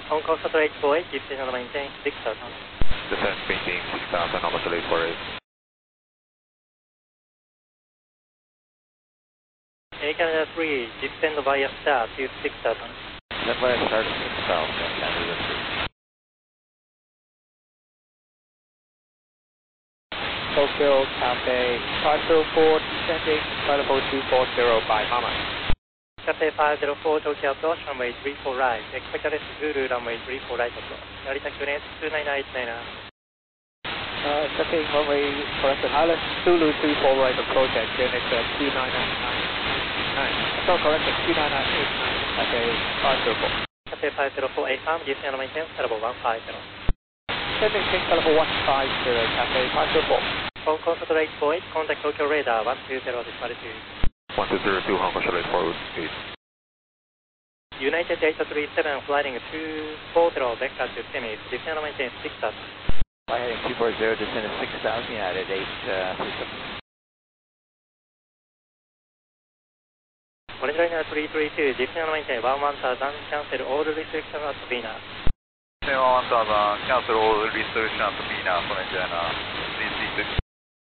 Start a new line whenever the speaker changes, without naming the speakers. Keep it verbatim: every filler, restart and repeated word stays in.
Hong Kong Shuttle eight four eight, descend and maintain six thousand.
Descend, maintain six thousand, Hong Kong Shuttle eight four eight.
Air Canada three, descend via star to six thousand.
Descend via star to six thousand, Air Canada three.
Tokyo Cafe five zero four, descending, flight level two four zero by Mama.
Cafe five zero four, Tokyo approach, runway three four right. Expect arrest Zulu, runway three four right approach. Narita current two nine eight nine.
Uh, checking runway correct Island, Zulu three four right approach at Unit uh, two nine nine nine. So correct at two nine nine eight nine, Cafe five zero four.
Cafe five zero four, A farm, descend and maintain, level one five zero.
Descending, King level one five zero, Cafe five zero four.
Hong Kong Shuttle eight four eight, contact Tokyo radar one two zero, decimal two.
one two zero two, Hong Kong Shuttle eight four eight.
United eight three seven, flying two four zero, vector to semis, descend and maintain six thousand.
Fly heading two four zero, descend at six thousand, United eight three seven.
Monitor three three two, descend and maintain one one thousand, cancel all restrictions at Vina.
one one thousand, cancel all restrictions at Vina, Monitor